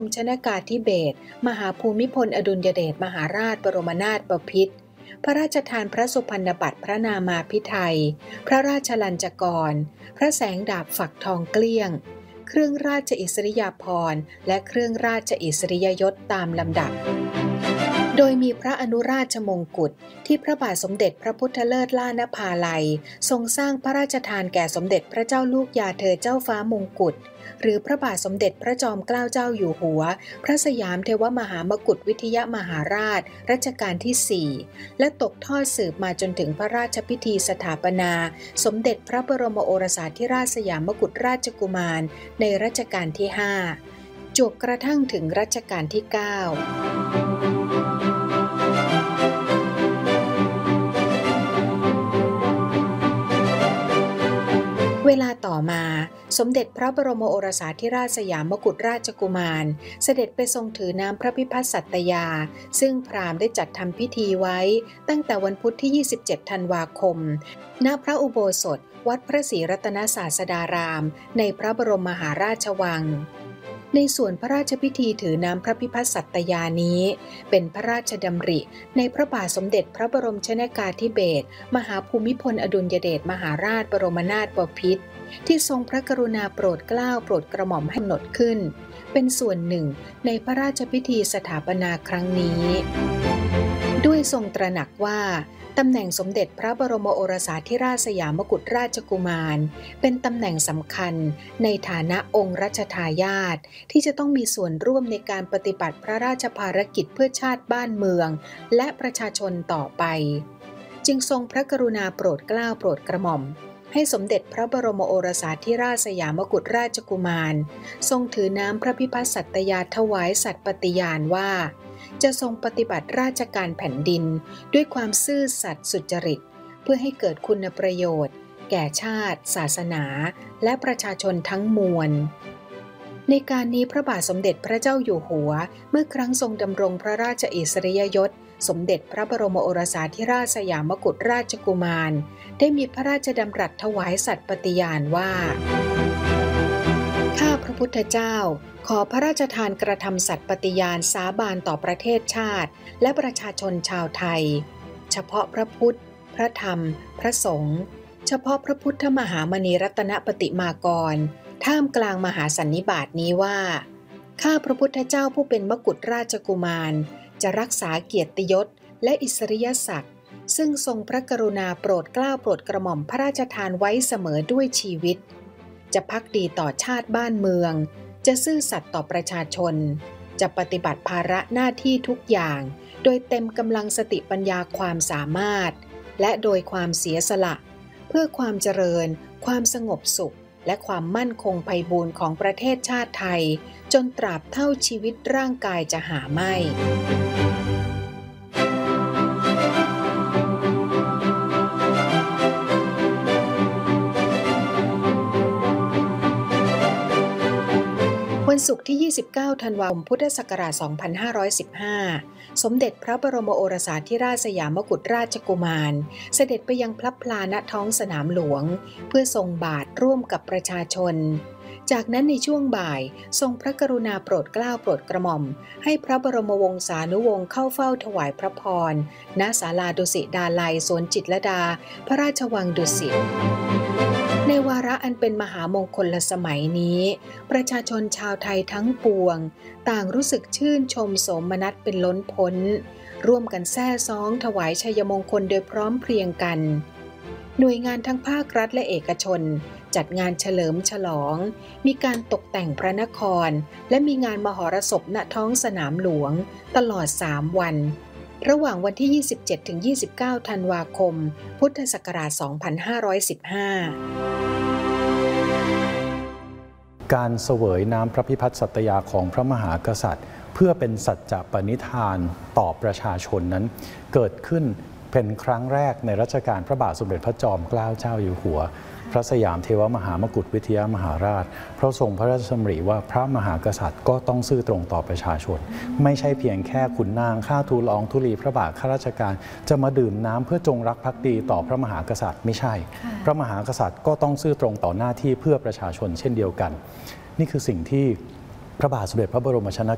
ชนกาธิเบศรมหาภูมิพลอดุลยเดชมหาราชบรมนาถบพิตรพระราชทานพระสุพรรณบัตรพระนามาภิไธยพระราชลัญจกรพระแสงดาบฝักทองเกลี้ยงเครื่องราชอิสริยาภรณ์และเครื่องราชอิสริยยศตามลำดับโดยมีพระอนุราชมงกุฎที่พระบาทสมเด็จพระพุทธเลิศล่านภาลัยทรงสร้างพระราชทานแก่สมเด็จพระเจ้าลูกยาเธอเจ้าฟ้ามงกุฎหรือพระบาทสมเด็จพระจอมเกล้าเจ้าอยู่หัวพระสยามเทวมหามกุฏวิทยมหาราชรัชกาลที่ 4และตกทอดสืบมาจนถึงพระราชพิธีสถาปนาสมเด็จพระบรมโอรสาธิราชสยามกุฎราชกุมารในรัชกาลที่ 5จวบกระทั่งถึงรัชกาลที่ 9เวลาต่อมาสมเด็จพระบรมโอรสาธิราชสยามกุฎราชกุมารเสด็จไปทรงถือน้ำพระพิพัฒน์สัตยาซึ่งพราหมณ์ได้จัดทำพิธีไว้ตั้งแต่วันพุธที่ 27 ธันวาคมณพระอุโบสถวัดพระศรีรัตนศาสดารามในพระบรมมหาราชวังในส่วนพระราชพิธีถือน้ำพระพิพัฒน์สัตยานี้เป็นพระราชดำริในพระบาทสมเด็จพระบรมชนกาธิเบศรมหาภูมิพลอดุลยเดชมหาราชบรมนาถบพิตรที่ทรงพระกรุณาโปรดเกล้าโปรดกระหม่อมให้กำหนดขึ้นเป็นส่วนหนึ่งในพระราชพิธีสถาปนาครั้งนี้ด้วยทรงตระหนักว่าตำแหน่งสมเด็จพระบรมโอรสาธิราชสยามกุฎราชกุมารเป็นตำแหน่งสำคัญในฐานะองค์รัชทายาทที่จะต้องมีส่วนร่วมในการปฏิบัติพระราชภารกิจเพื่อชาติบ้านเมืองและประชาชนต่อไปจึงทรงพระกรุณาโปรดเกล้าโปรดกระหม่อมให้สมเด็จพระบรมโอรสาธิราชสยามกุฎราชกุมารทรงถือน้ำพระพิพัฒน์สัตยาถวายสัตย์ปฏิญาณว่าจะทรงปฏิบัติราชการแผ่นดินด้วยความซื่อสัตย์สุจริตเพื่อให้เกิดคุณประโยชน์แก่ชาติศาสนาและประชาชนทั้งมวลในการนี้พระบาทสมเด็จพระเจ้าอยู่หัวเมื่อครั้งทรงดำรงพระราชอิสริยยศสมเด็จพระบรมโอรสาธิราชสยามกุฎราชกุมารได้มีพระราชดำรัสถวายสัตย์ปฏิญาณว่าข้าพระพุทธเจ้าขอพระราชทานกระทำสัตย์ปฏิญาณสาบานต่อประเทศชาติและประชาชนชาวไทยเฉพาะพระพุทธพระธรรมพระสงฆ์เฉพาะพระพุทธมหามณีรัตนปฏิมากรท่ามกลางมหาสันนิบาตนี้ว่าข้าพระพุทธเจ้าผู้เป็นมกุฎราชกุมารจะรักษาเกียรติยศและอิสริยศักดิ์ซึ่งทรงพระกรุณาโปรดเกล้าโปรดกระหม่อมพระราชทานไว้เสมอด้วยชีวิตจะภักดีต่อชาติบ้านเมืองจะซื่อสัตย์ต่อประชาชนจะปฏิบัติภาระหน้าที่ทุกอย่างโดยเต็มกำลังสติปัญญาความสามารถและโดยความเสียสละเพื่อความเจริญความสงบสุขและความมั่นคงไพบูลย์ของประเทศชาติไทยจนตราบเท่าชีวิตร่างกายจะหาไม่วันศุกร์ที่ 29 ธันวาคม พุทธศักราช 2515 สมเด็จพระบรมโอรสาธิราชสยามกุฎราชกุมารเสด็จไปยังพลับพลาณท้องสนามหลวงเพื่อทรงบาตรร่วมกับประชาชนจากนั้นในช่วงบ่ายทรงพระกรุณาโปรดเกล้าโปรดกระหม่อมให้พระบรมวงศานุวงศ์เข้าเฝ้าถวายพระพรณศาลาดุสิตดาลัยสวนจิตรลดาพระราชวังดุสิตในวาระอันเป็นมหามงคลสมัยนี้ประชาชนชาวไทยทั้งปวงต่างรู้สึกชื่นชมโสมนัสเป็นล้นพ้นร่วมกันแซ่ซ้องถวายชัยมงคลโดยพร้อมเพรียงกันหน่วยงานทั้งภาครัฐและเอกชนจัดงานเฉลิมฉลองมีการตกแต่งพระนครและมีงานมหรสพณท้องสนามหลวงตลอด3วันระหว่างวันที่ 27-29 ธันวาคม พุทธศักราช 2515 การเสวยน้ำพระพิพัฒน์สัตยาของพระมหากษัตริย์เพื่อเป็นสัจจะปณิธานต่อประชาชนนั้นเกิดขึ้นเป็นครั้งแรกในรัชกาลพระบาทสมเด็จพระจอมเกล้าเจ้าอยู่หัวพระสยามเทวมหามกุฏวิทยมหาราชพระทรงพระราชดำริว่าพระมหากษัตริย์ก็ต้องซื่อตรงต่อประชาชนไม่ใช่เพียงแค่ขุนนางข้าทูลละอองธุลีพระบาทข้าราชการจะมาดื่มน้ำเพื่อจงรักภักดีต่อพระมหากษัตริย์ไม่ใช่พระมหากษัตริย์ก็ต้องซื่อตรงต่อหน้าที่เพื่อประชาชนเช่นเดียวกันนี่คือสิ่งที่พระบาทสมเด็จพระบรมชน